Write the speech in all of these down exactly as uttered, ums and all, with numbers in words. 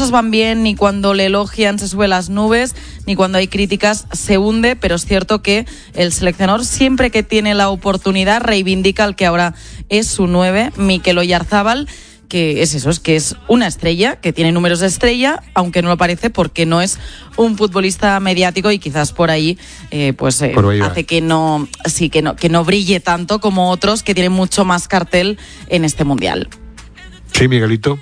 cosas van bien, ni cuando le elogian se sube a las nubes, ni cuando hay críticas se hunde, pero es cierto que el seleccionador siempre que tiene la oportunidad reivindica al que ahora es su nueve, Mikel Oyarzábal, que es eso, es que es una estrella, que tiene números de estrella, aunque no lo parece porque no es un futbolista mediático y quizás por ahí eh, pues eh, por hace que no, sí, que no, que no brille tanto como otros que tienen mucho más cartel en este mundial. Sí, Miguelito.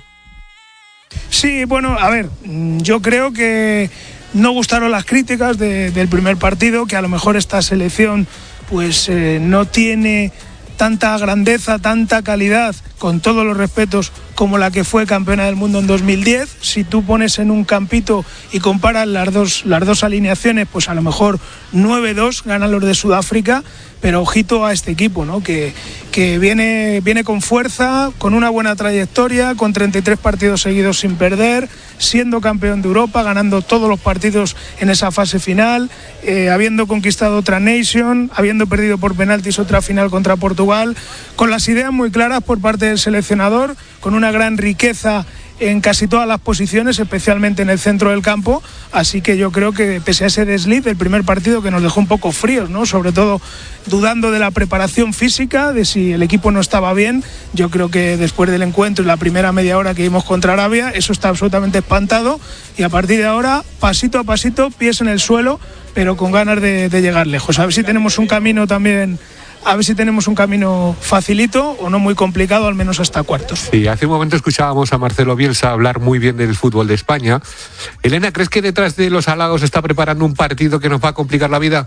Sí, bueno, a ver, yo creo que no gustaron las críticas de, del primer partido, que a lo mejor esta selección pues eh, no tiene tanta grandeza, tanta calidad, con todos los respetos, como la que fue campeona del mundo en dos mil diez. Si tú pones en un campito y comparas las dos, las dos alineaciones, pues a lo mejor nueve dos ganan los de Sudáfrica, pero ojito a este equipo, ¿no? que, que viene, viene con fuerza, con una buena trayectoria, con treinta y tres partidos seguidos sin perder, siendo campeón de Europa, ganando todos los partidos en esa fase final, eh, habiendo conquistado otra Nation, habiendo perdido por penaltis otra final contra Portugal, con las ideas muy claras por parte del seleccionador, con una gran riqueza en casi todas las posiciones, especialmente en el centro del campo, así que yo creo que pese a ese desliz del primer partido que nos dejó un poco fríos, ¿no? Sobre todo dudando de la preparación física, de si el equipo no estaba bien, yo creo que después del encuentro y la primera media hora que vimos contra Arabia, eso está absolutamente espantado y a partir de ahora, pasito a pasito, pies en el suelo, pero con ganas de, de llegar lejos. A ver si tenemos un camino también... A ver si tenemos un camino facilito o no muy complicado, al menos hasta cuartos. Sí, hace un momento escuchábamos a Marcelo Bielsa hablar muy bien del fútbol de España. Elena, ¿crees que detrás de los halagos está preparando un partido que nos va a complicar la vida?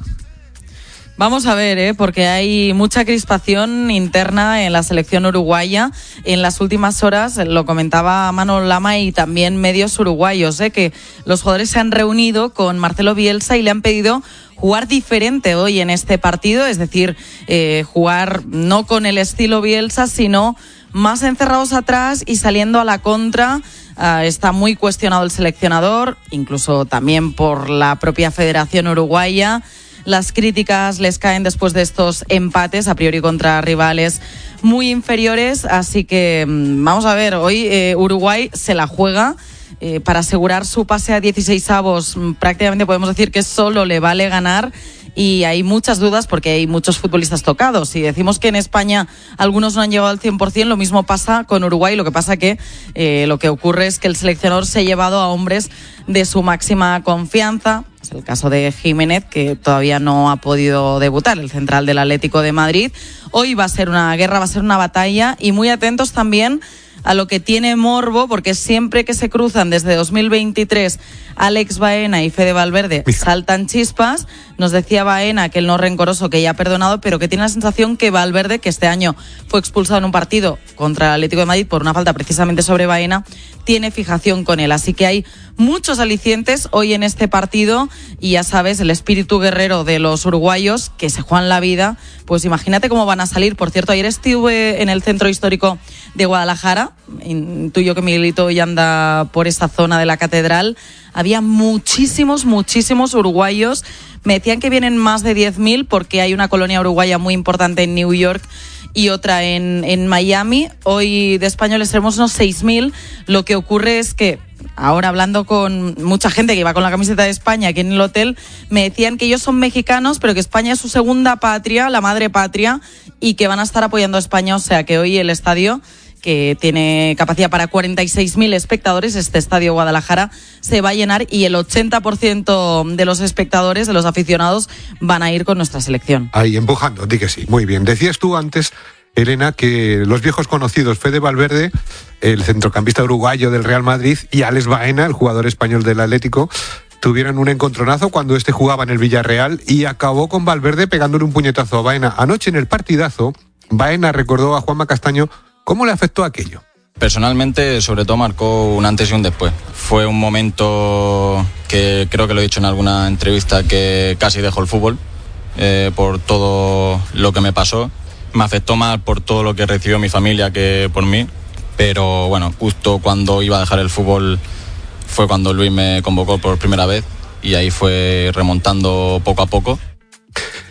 Vamos a ver, ¿eh? porque hay mucha crispación interna en la selección uruguaya. En las últimas horas, lo comentaba Manolo Lama y también medios uruguayos, ¿eh? que los jugadores se han reunido con Marcelo Bielsa y le han pedido jugar diferente hoy en este partido, es decir, eh, jugar no con el estilo Bielsa, sino más encerrados atrás y saliendo a la contra. Uh, está muy cuestionado el seleccionador, incluso también por la propia Federación Uruguaya. Las críticas les caen después de estos empates, a priori contra rivales muy inferiores, así que vamos a ver, hoy eh, Uruguay se la juega. Eh, para asegurar su pase a dieciseisavos, prácticamente podemos decir que solo le vale ganar y hay muchas dudas porque hay muchos futbolistas tocados. Si decimos que en España algunos no han llegado al cien por ciento, lo mismo pasa con Uruguay. Lo que pasa que eh, lo que ocurre es que el seleccionador se ha llevado a hombres de su máxima confianza. Es el caso de Jiménez, que todavía no ha podido debutar, el central del Atlético de Madrid. Hoy va a ser una guerra, va a ser una batalla y muy atentos también a lo que tiene morbo, porque siempre que se cruzan desde dos mil veintitrés Alex Baena y Fede Valverde saltan chispas. Nos decía Baena que el no rencoroso, que ya ha perdonado, pero que tiene la sensación que Valverde, que este año fue expulsado en un partido contra el Atlético de Madrid por una falta precisamente sobre Baena, tiene fijación con él. Así que hay muchos alicientes hoy en este partido y ya sabes, el espíritu guerrero de los uruguayos que se juegan la vida, pues imagínate cómo van a salir. Por cierto, ayer estuve en el centro histórico de Guadalajara, intuyo que Miguelito ya anda por esa zona de la catedral. Había muchísimos, muchísimos uruguayos. Me decían que vienen más de diez mil porque hay una colonia uruguaya muy importante en New York y otra en, en Miami. Hoy de españoles tenemos unos seis mil. Lo que ocurre es que ahora, hablando con mucha gente que iba con la camiseta de España aquí en el hotel, me decían que ellos son mexicanos, pero que España es su segunda patria, la madre patria, y que van a estar apoyando a España. O sea que hoy el estadio, que tiene capacidad para cuarenta y seis mil espectadores, este estadio Guadalajara, se va a llenar y el ochenta por ciento de los espectadores, de los aficionados, van a ir con nuestra selección. Ahí, empujando, di que sí. Muy bien. Decías tú antes, Elena, que los viejos conocidos Fede Valverde, el centrocampista uruguayo del Real Madrid, y Alex Baena, el jugador español del Atlético, tuvieron un encontronazo cuando este jugaba en el Villarreal y acabó con Valverde pegándole un puñetazo a Baena. Anoche en el partidazo, Baena recordó a Juanma Castaño cómo le afectó aquello. Personalmente, sobre todo, marcó un antes y un después. Fue un momento que creo que lo he dicho en alguna entrevista, que casi dejó el fútbol eh, por todo lo que me pasó. Me afectó más por todo lo que recibió mi familia que por mí, pero bueno, justo cuando iba a dejar el fútbol fue cuando Luis me convocó por primera vez y ahí fue remontando poco a poco.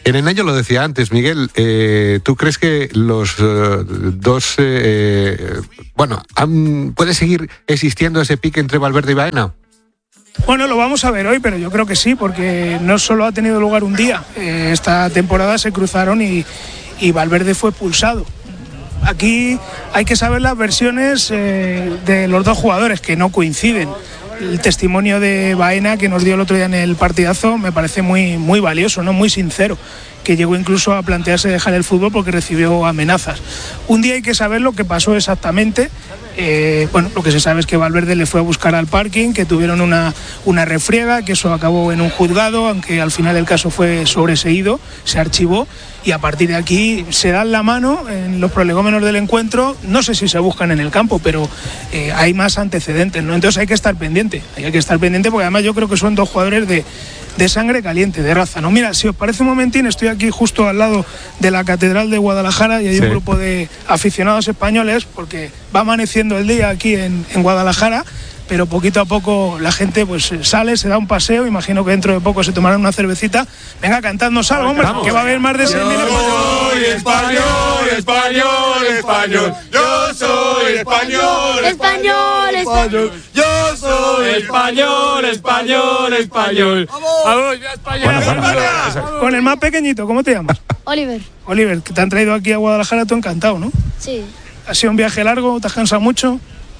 Elena, yo lo decía antes, Miguel, eh, ¿tú crees que los eh, dos, eh, bueno, han, puede seguir existiendo ese pique entre Valverde y Baena? Bueno, lo vamos a ver hoy, pero yo creo que sí, porque no solo ha tenido lugar un día. Eh, esta temporada se cruzaron y, y Valverde fue expulsado. Aquí hay que saber las versiones eh, de los dos jugadores, que no coinciden. El testimonio de Baena, que nos dio el otro día en el partidazo, me parece muy, muy valioso, ¿no? Muy sincero, que llegó incluso a plantearse dejar el fútbol porque recibió amenazas. Un día hay que saber lo que pasó exactamente. Eh, bueno, lo que se sabe es que Valverde le fue a buscar al parking, que tuvieron una, una refriega, que eso acabó en un juzgado, aunque al final el caso fue sobreseído, se archivó, y a partir de aquí se dan la mano en los prolegómenos del encuentro. No sé si se buscan en el campo, pero eh, hay más antecedentes, ¿no? Entonces hay que estar pendiente, hay que estar pendiente porque además yo creo que son dos jugadores de, de sangre caliente, de raza, ¿no? Mira, si os parece un momentín, estoy aquí justo al lado de la Catedral de Guadalajara y hay sí. un grupo de aficionados españoles, porque va amaneciendo el día aquí en, en Guadalajara, pero poquito a poco la gente pues sale, se da un paseo, imagino que dentro de poco se tomarán una cervecita. Venga, cantadnos algo, hombre, vamos, que va a haber más de seis mil. Yo soy español, español, español. Yo soy español, español, español. Yo soy español, español, español. Vamos, ya español. Con el más pequeñito, ¿cómo te llamas? Oliver. Oliver, que te han traído aquí a Guadalajara, tú encantado, ¿no? Sí. ¿Ha sido un viaje largo? ¿Te has cansado mucho?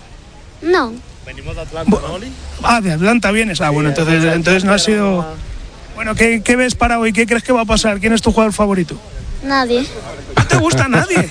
No. Venimos de Atlanta, ¿no, Oli? Ah, de Atlanta vienes. Ah, bueno, entonces, entonces no ha sido... Bueno, ¿qué, ¿qué ves para hoy? ¿Qué crees que va a pasar? ¿Quién es tu jugador favorito? Nadie. ¿No te gusta nadie?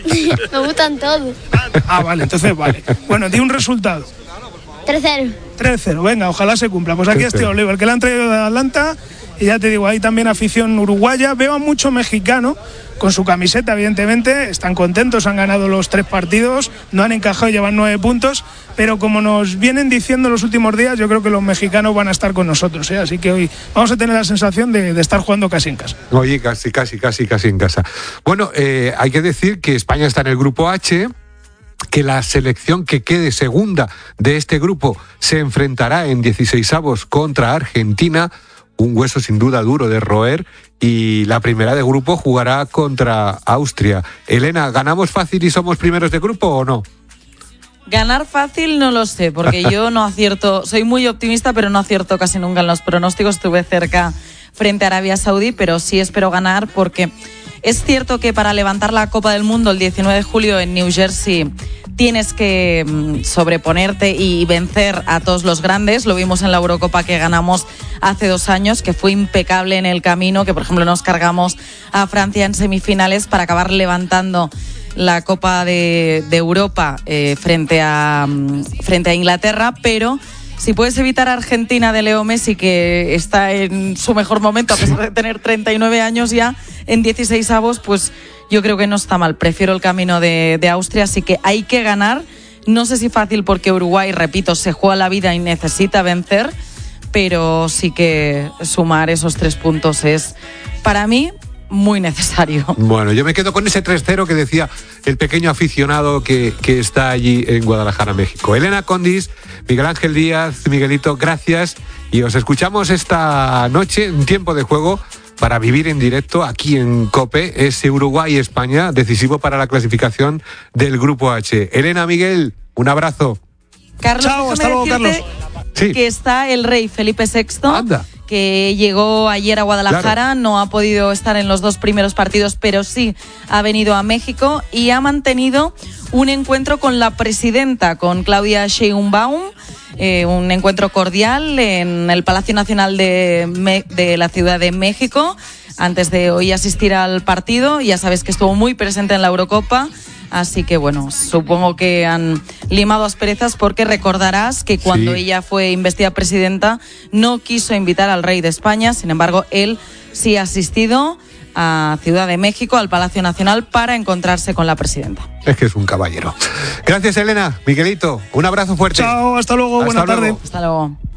Me gustan todos. Ah, vale, entonces vale. Bueno, di un resultado. tres cero. tres cero, venga, ojalá se cumpla. Pues aquí está Oliver, que le han traído de Atlanta. Y ya te digo, hay también afición uruguaya. Veo a mucho mexicano con su camiseta, evidentemente. Están contentos, han ganado los tres partidos, no han encajado y llevan nueve puntos. Pero como nos vienen diciendo los últimos días, yo creo que los mexicanos van a estar con nosotros, ¿eh? Así que hoy vamos a tener la sensación de, de estar jugando casi en casa. Oye, casi, casi, casi, casi en casa. Bueno, eh, hay que decir que España está en el grupo H, que la selección que quede segunda de este grupo se enfrentará en dieciseisavos contra Argentina. Un hueso sin duda duro de roer, y la primera de grupo jugará contra Austria. Elena, ¿ganamos fácil y somos primeros de grupo o no? Ganar fácil no lo sé, porque yo no acierto, soy muy optimista, pero no acierto casi nunca en los pronósticos. Estuve cerca frente a Arabia Saudí, pero sí espero ganar, porque es cierto que para levantar la Copa del Mundo el diecinueve de julio en New Jersey tienes que sobreponerte y vencer a todos los grandes. Lo vimos en la Eurocopa que ganamos hace dos años, que fue impecable en el camino, que por ejemplo nos cargamos a Francia en semifinales para acabar levantando la Copa de, de Europa eh, frente a, frente a Inglaterra. Pero si puedes evitar a Argentina de Leo Messi, que está en su mejor momento, a pesar de tener treinta y nueve años ya, en dieciseisavos, pues yo creo que no está mal. Prefiero el camino de, de Austria, así que hay que ganar. No sé si fácil, porque Uruguay, repito, se juega la vida y necesita vencer, pero sí que sumar esos tres puntos es, para mí, muy necesario. Bueno, yo me quedo con ese tres cero que decía el pequeño aficionado que, que está allí en Guadalajara, México. Elena Condis, Miguel Ángel Díaz, Miguelito, gracias, y os escuchamos esta noche en Tiempo de Juego para vivir en directo aquí en COPE, ese Uruguay-España, decisivo para la clasificación del Grupo H. Elena, Miguel, un abrazo. Carlos, chao, hasta luego, Carlos. Sí. Que está el rey Felipe sexto, Anda. que llegó ayer a Guadalajara, claro. No ha podido estar en los dos primeros partidos, pero sí ha venido a México y ha mantenido un encuentro con la presidenta, con Claudia Sheinbaum, eh, un encuentro cordial en el Palacio Nacional de, Me- de la Ciudad de México, antes de hoy asistir al partido. Ya sabes que estuvo muy presente en la Eurocopa. Así que bueno, supongo que han limado asperezas, porque recordarás que cuando sí. ella fue investida presidenta no quiso invitar al rey de España. Sin embargo, él sí ha asistido a Ciudad de México, al Palacio Nacional, para encontrarse con la presidenta. Es que es un caballero. Gracias, Elena. Miguelito, un abrazo fuerte. Chao, hasta luego, hasta buena luego. tarde. Hasta luego.